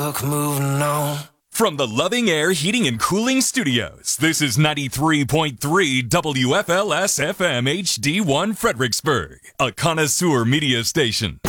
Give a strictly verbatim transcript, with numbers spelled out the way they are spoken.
fuck moving on. From the Loving Air Heating and Cooling Studios, this is ninety-three point three W F L S F M H D one Fredericksburg, a connoisseur media station.